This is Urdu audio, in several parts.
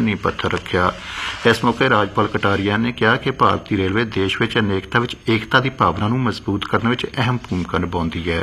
नींह पत्थर रखा। इस मौके राजपाल कटारिया ने कहा कि भारतीय रेलवे देश में अनेकता में एकता की भावना को मजबूत करने में अहम भूमिका निभाती है।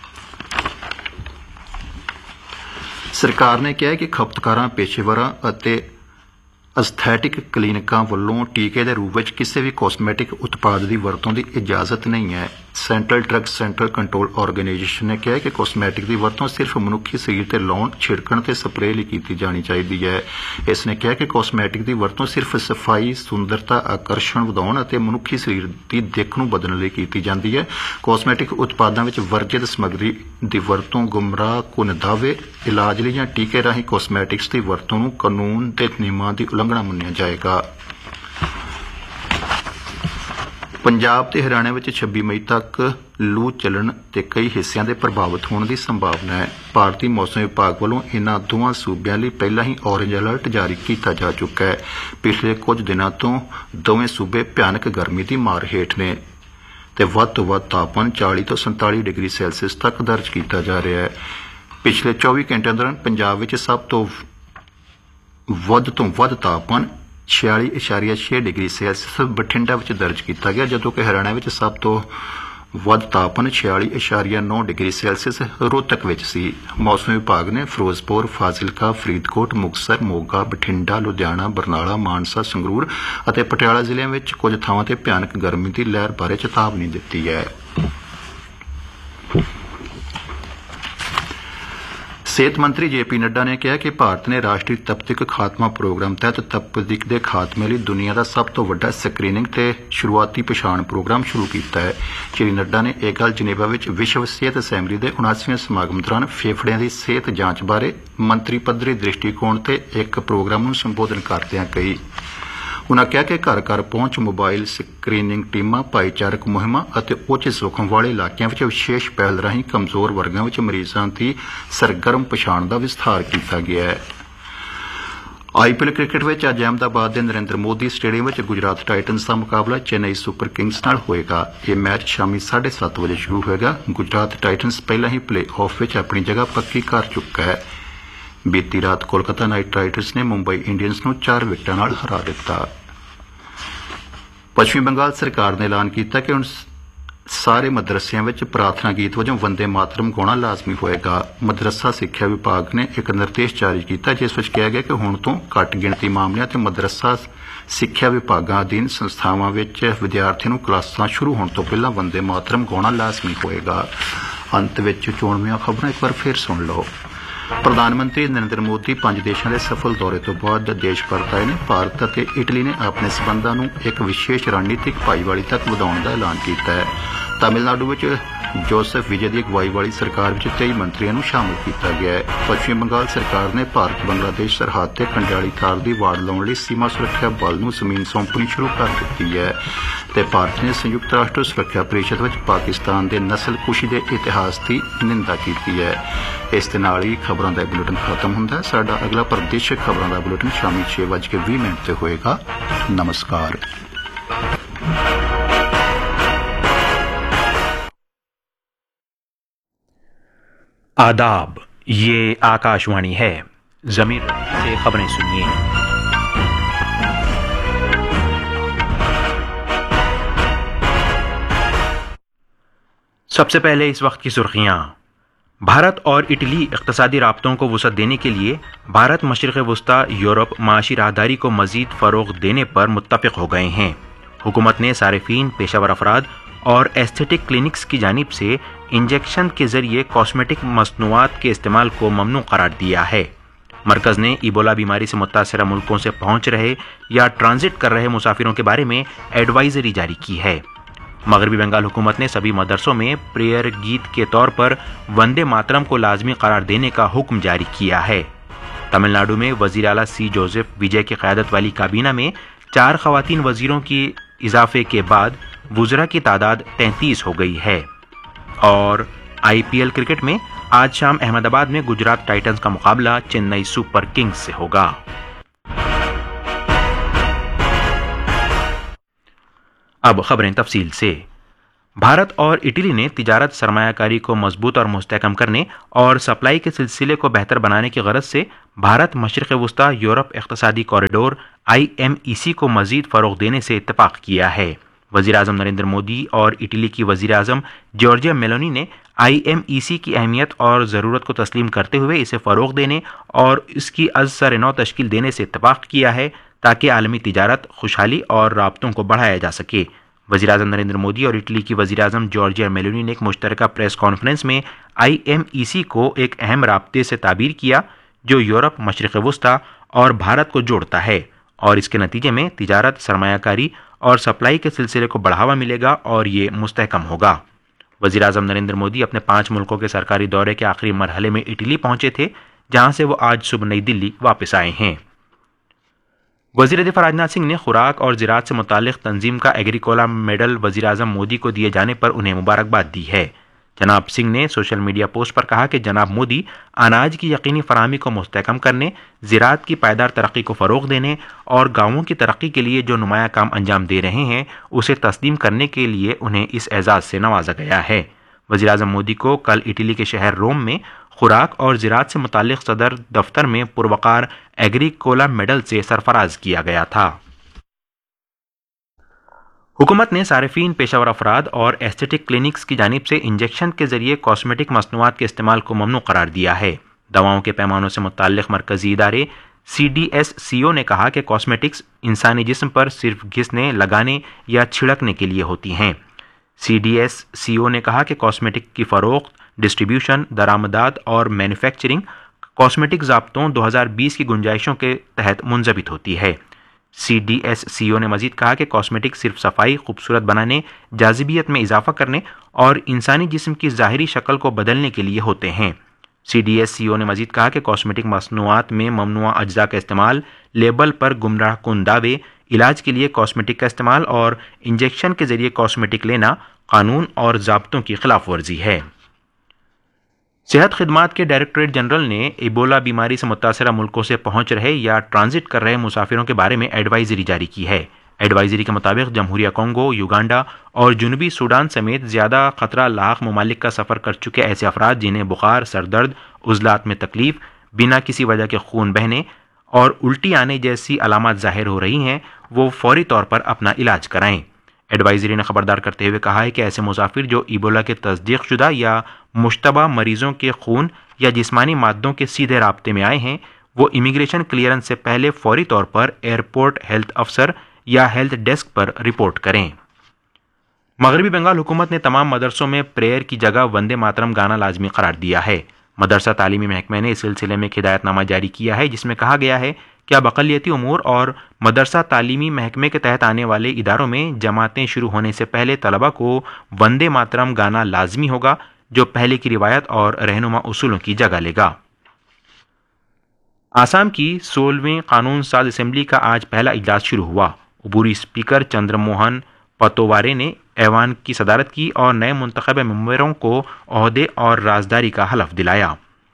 सरकार ने कहा कि खपतकारां, पेशेवरां अते एस्थैटिक क्लीनिकां वल्लों टीके के रूप में किसी भी कॉस्मैटिक उत्पाद की वरतों की इजाजत नहीं है। Central drug centre control organisation ने कहा कि कॉस्मैटिक की वरतों सिर्फ मनुखी शरीर ते लाउण, छिड़कण ते स्प्रे लई कीती जानी चाहिदी है। इसने कहा कि कॉस्मैटिक की वरतों सिर्फ सफाई, सुंदरता, आकर्षण वधाउण अते मनुखी शरीर की दिख नूं बदलण लई कीती जांदी है। कॉस्मैटिक उत्पादां विच वर्जित समग्री की वरतों गुमराह कुन दावे, इलाज लई जां टीके राहीं कॉस्मैटिक्स की वरतों नूं कानून ते नियमां की उलंघना मन्निया जाएगा। पंजाब ते हरियाणा में 26 मई तक लू चलन ते कई हिस्सों के प्रभावित होने की संभावना है। भारतीय मौसम विभाग वालों इन्हां दोवां सूबियां लई पहला ही ऑरेंज अलर्ट जारी किया जा चुका है। पिछले कुछ दिनों तो दोवें सूबे भयानक गर्मी की मार हेठ ने ते वध तो वध तापमान 40 तो 47 डिग्री सैल्सीयस तक दर्ज किया जा रहा है। पिछले 24 घंटे दौरान पंजाब में सब तो वध तापमान 46.6 डिग्री सैल्सीयस बठिंडा में दर्ज किया गया, जबकि कि हरियाणा में सब तो वध तापमान 46.9 डिग्री सैल्सीयस रोहतक में सी। मौसम विभाग ने फिरोजपुर, फाजिलका, फरीदकोट, मुक्तसर, मोगा, बठिंडा, लुधियाना, बरनाला, मानसा, संगरूर और पटियाला जिलों में कुछ थावां ते भयानक गर्मी की लहर बारे चेतावनी दी है। सेहत मंत्री जेपी नड्डा ने कहा कि भारत ने राष्ट्रीय तपदिक खात्मा प्रोग्राम तहत तपदिक के खात्मे लिए दुनिया का सब तो वड्डा स्क्रीनिंग ते शुरुआती पछाण प्रोग्राम शुरू किया है। श्री नड्डा ने यह गल जिनेवा में विश्व सेहत असैंबली के 79वें समागम दौरान फेफड़ियां की सेहत जांच बारे मंत्री पद्धरी दृष्टिकोण से एक प्रोग्राम को संबोधन करदਿਆਂ कही। उन्होंने कहा कि घर घर पहुंच, मोबाइल स्क्रीनिंग टीमां, भाईचारक मुहिमां और उच्च जोखिम वाले इलाकों में विशेष पहल राहीं कमजोर वर्गों में मरीजों की सरगर्म पछाण का विस्तार किया गया है। IPL क्रिकेट में अज अहमदाबाद के नरेंद्र मोदी स्टेडियम में गुजरात टाइटन्स का मुकाबला चेन्नई सुपर किंग्स नाल होएगा। यह मैच शामी 7:30 बजे शुरू होएगा। गुजरात टाइटन्स पहला ही प्ले ऑफ में अपनी जगह पक्की कर चुका है। बीती रात कोलकाता नाइट राइडर्स ने मुंबई इंडियंस को 4 विकेटां नाल हरा दिता। पश्चिमी बंगाल सरकार ने ऐलान किया कि हुण सारे मदरसियां विच प्रार्थना गीत वजों वंदे मातरम गाउणा लाजमी होएगा। मदरसा सिक्ख्या विभाग ने एक निर्देश जारी किया जिस विच कहा गया कि हुण तो घट गिणती मामलिਆਂ ते मदरसा सिक्ख्या विभागां अधीन संस्थावां विच विद्यार्थियों नूं क्लासां शुरू होण तो पहलां वंदे मातरम गाउणा लाजमी होएगा। अंत विच चोणवीआं खबरां एक बार फिर सुण लो। प्रधानमंत्री नरेंद्र मोदी 5 देशों के सफल दौरे तो बाद देश परत आए ने। भारत और इटली ने अपने संबंधों को एक विशेष रणनीतिक भाईवाली तक बढ़ाने का ऐलान किया है। तमिलनाडु में जोसेफ विजय की अगवाई वाली सरकार में 23 मंत्रियों को शामिल किया गया है। पश्चिमी बंगाल सरकार ने भारत बांग्लादेश सरहद से खंडियाली तार की वाड़ लाने लिए सीमा सुरक्षा बल को जमीन सौंपनी शुरू कर दी है। ते भारत ने संयुक्त राष्ट्र सुरक्षा परिषद में पाकिस्तान के नस्लकुशी के इतिहास की निंदा की है। इस दे नाल ही खबरों का बुलेटिन खत्म होता है। साडा अगला प्रादेशिक खबरों का बुलेटिन शामी 6:20 से होएगा। नमस्कार। आदाब, ये आकाशवाणी है। ज़मीर से खबरें सुनिए। सबसे पहले इस वक्त की सुर्खियां। भारत और इटली इक़्तिसादी राब्तों को वुसअत देने के लिए भारत, मशरिक़ वस्ता, यूरोप माशी राहदारी को मज़ीद फ़रोग़ देने पर मुत्तफ़िक़ हो गए हैं। हुकूमत ने सारिफ़ीन, पेशावर अफराद और एस्थेटिक क्लिनिक्स की जानिब से इंजेक्शन के जरिए कॉस्मेटिक मसनूआत के इस्तेमाल को ममनू करार दिया है। मरकज़ ने इबोला बीमारी से मुतासरा मुल्कों से पहुंच रहे या ट्रांजिट कर रहे मुसाफिरों के बारे में एडवाइजरी जारी की है। मगरबी बंगाल हुकूमत ने सभी मदरसों में प्रेयर गीत के तौर पर वंदे मातरम को लाजमी करार देने का हुक्म जारी किया है। तमिलनाडु में वज़ीर आला सी जोसेफ विजय की क़यादत वाली काबीना में 4 ख़वातीन वज़ीरों की इजाफे के बाद वुज़रा की तादाद 33 हो गई है। और IPL क्रिकेट में आज शाम अहमदाबाद में गुजरात टाइटंस का मुकाबला चेन्नई सुपर किंग्स से होगा। अब खबरें तफसील से। بھارت اور اٹلی نے تجارت سرمایہ کاری کو مضبوط اور مستحکم کرنے اور سپلائی کے سلسلے کو بہتر بنانے کی غرض سے بھارت مشرق وسطی یورپ اقتصادی کوریڈور IMEC کو مزید فروغ دینے سے اتفاق کیا ہے۔ وزیر اعظم نریندر مودی اور اٹلی کی وزیر اعظم جارجیا میلونی نے IMEC کی اہمیت اور ضرورت کو تسلیم کرتے ہوئے اسے فروغ دینے اور اس کی از سر نو تشکیل دینے سے اتفاق کیا ہے تاکہ عالمی تجارت، خوشحالی اور رابطوں کو بڑھایا جا سکے۔ وزیر اعظم نریندر مودی اور اٹلی کی وزیر اعظم جارجیا میلونی نے ایک مشترکہ پریس کانفرنس میں IMEC کو ایک اہم رابطے سے تعبیر کیا جو یورپ، مشرق وسطی اور بھارت کو جوڑتا ہے، اور اس کے نتیجے میں تجارت، سرمایہ کاری اور سپلائی کے سلسلے کو بڑھاوا ملے گا اور یہ مستحکم ہوگا۔ وزیر اعظم نریندر مودی اپنے 5 ملکوں کے سرکاری دورے کے آخری مرحلے میں اٹلی پہنچے تھے، جہاں سے وہ آج صبح نئی دلی واپس آئے ہیں۔ وزیر دفاع راجناتھ سنگھ نے خوراک اور زراعت سے متعلق تنظیم کا ایگریکولا میڈل وزیر اعظم مودی کو دیے جانے پر انہیں مبارکباد دی ہے۔ جناب سنگھ نے سوشل میڈیا پوسٹ پر کہا کہ جناب مودی اناج کی یقینی فراہمی کو مستحکم کرنے، زراعت کی پائیدار ترقی کو فروغ دینے اور گاؤں کی ترقی کے لیے جو نمایاں کام انجام دے رہے ہیں اسے تسلیم کرنے کے لیے انہیں اس اعزاز سے نوازا گیا ہے۔ وزیر اعظم مودی کو کل اٹلی کے شہر روم میں خوراک اور زراعت سے متعلق صدر دفتر میں پروقار ایگریکولا میڈل سے سرفراز کیا گیا تھا۔ حکومت نے صارفین، پیشہ ور افراد اور ایسٹیٹک کلینکس کی جانب سے انجیکشن کے ذریعے کاسمیٹک مصنوعات کے استعمال کو ممنوع قرار دیا ہے۔ دواؤں کے پیمانوں سے متعلق مرکزی ادارے CDSCO نے کہا کہ کاسمیٹکس انسانی جسم پر صرف گھسنے، لگانے یا چھڑکنے کے لیے ہوتی ہیں۔ CDSCO نے کہا کہ کاسمیٹک کی فروخت، ڈسٹریبیوشن، درآمدات اور مینوفیکچرنگ کاسمیٹک ضابطوں 2020 کی گنجائشوں کے تحت منضبط ہوتی ہے۔ CDSCO نے مزید کہا کہ کاسمیٹک صرف صفائی، خوبصورت بنانے، جاذبیت میں اضافہ کرنے اور انسانی جسم کی ظاہری شکل کو بدلنے کے لیے ہوتے ہیں۔ CDSCO نے مزید کہا کہ کاسمیٹک مصنوعات میں ممنوعہ اجزاء کا استعمال، لیبل پر گمراہ کن دعوے، علاج کے لیے کاسمیٹک کا استعمال اور انجیکشن کے ذریعے کاسمیٹک لینا قانون اور ضابطوں کی خلاف ورزی ہے۔ صحت خدمات کے ڈائریکٹوریٹ جنرل نے ایبولا بیماری سے متاثرہ ملکوں سے پہنچ رہے یا ٹرانزٹ کر رہے مسافروں کے بارے میں ایڈوائزری جاری کی ہے۔ ایڈوائزری کے مطابق جمہوریہ کونگو، یوگانڈا اور جنوبی سوڈان سمیت زیادہ خطرہ لاحق ممالک کا سفر کر چکے ایسے افراد جنہیں بخار، سر درد، عضلات میں تکلیف، بنا کسی وجہ کے خون بہنے اور الٹی آنے جیسی علامات ظاہر ہو رہی ہیں، وہ فوری طور پر اپنا علاج کرائیں۔ ایڈوائزری نے خبردار کرتے ہوئے کہا ہے کہ ایسے مسافر جو ایبولا کے تصدیق شدہ یا مشتبہ مریضوں کے خون یا جسمانی مادوں کے سیدھے رابطے میں آئے ہیں، وہ امیگریشن کلیئرنس سے پہلے فوری طور پر ایئرپورٹ ہیلتھ افسر یا ہیلتھ ڈیسک پر رپورٹ کریں۔ مغربی بنگال حکومت نے تمام مدرسوں میں پریئر کی جگہ وندے ماترم گانا لازمی قرار دیا ہے۔ مدرسہ تعلیمی محکمہ نے اس سلسلے میں ایک ہدایت نامہ جاری کیا ہے جس میں کہا گیا ہے کہ اب اقلیتی امور اور مدرسہ تعلیمی محکمے کے تحت آنے والے اداروں میں جماعتیں شروع ہونے سے پہلے طلبہ کو وندے ماترم گانا لازمی ہوگا، جو پہلے کی روایت اور رہنما اصولوں کی جگہ لے گا۔ آسام کی 16ویں قانون ساز اسمبلی کا آج پہلا اجلاس شروع ہوا۔ عبوری اسپیکر چندر موہن پتووارے نے ایوان کی صدارت کی اور نئے منتخب ممبروں کو عہدے اور رازداری کا حلف دلایا۔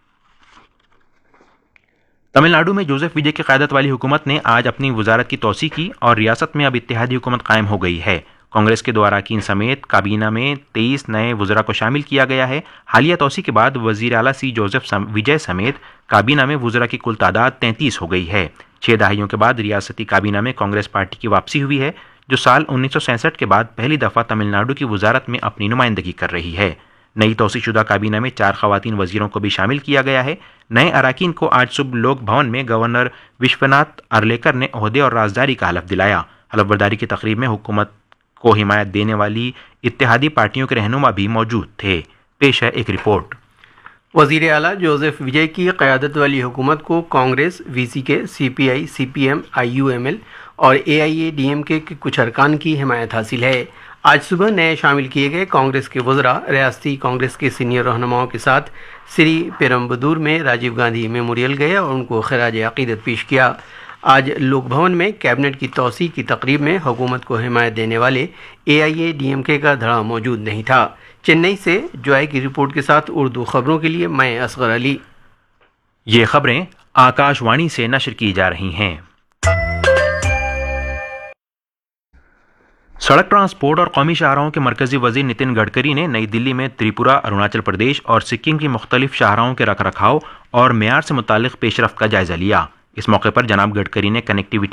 تمل ناڈو میں جوزف وجے کی قیادت والی حکومت نے آج اپنی وزارت کی توسیع کی اور ریاست میں اب اتحادی حکومت قائم ہو گئی ہے۔ کانگریس کے 2 اراکین سمیت کابینہ میں 23 نئے وزراء کو شامل کیا گیا ہے۔ حالیہ توسیع کے بعد وزیر اعلیٰ جوزف وجے سمیت کابینہ میں وزراء کی کل تعداد 33 ہو گئی ہے۔ 6 دہائیوں کے بعد ریاستی کابینہ میں کانگریس پارٹی کی واپسی ہوئی ہے، جو سال 1967 کے بعد پہلی دفعہ تمل ناڈو کی وزارت میں اپنی نمائندگی کر رہی ہے۔ نئی توسیع شدہ کابینہ میں 4 خواتین وزیروں کو بھی شامل کیا گیا ہے۔ نئے اراکین کو آج صبح لوک بھون میں گورنر وشوناتھ ارلیکر نے عہدے اور رازداری کا حلف دلایا۔ حلف برداری کی تقریب میں حکومت کو حمایت دینے والی اتحادی پارٹیوں کے رہنما بھی موجود تھے۔ پیش ہے ایک رپورٹ۔ وزیر اعلیٰ جوزف وجے کی قیادت والی حکومت کو Congress, VCK، CPI، CPM، IUML اور AIADMK کے کچھ ارکان کی حمایت حاصل ہے۔ آج صبح نئے شامل کیے گئے کانگریس کے وزراء ریاستی کانگریس کے سینئر رہنماؤں کے ساتھ سری پیرمبدور میں راجیو گاندھی میموریل گئے اور ان کو خراج عقیدت پیش کیا۔ آج لوک بھون میں کیبنٹ کی توسیع کی تقریب میں حکومت کو حمایت دینے والے AIADMK کا دھڑا موجود نہیں تھا۔ چنئی سے جوائے کی رپورٹ کے ساتھ اردو خبروں کے لیے میں اصغر علی۔ یہ خبریں آکاش وانی سے نشر کی جا رہی ہیں۔ سڑک ٹرانسپورٹ اور قومی شاہراہوں کے مرکزی وزیر نتن گڈکری نے نئی دلی میں تریپورہ، اروناچل پردیش اور سکم کی مختلف شاہراہوں کے رکھ رکھاؤ اور معیار سے متعلق پیش رفت کا جائزہ لیا۔ اس موقع پر جناب گڈکری نے کنیکٹیویٹی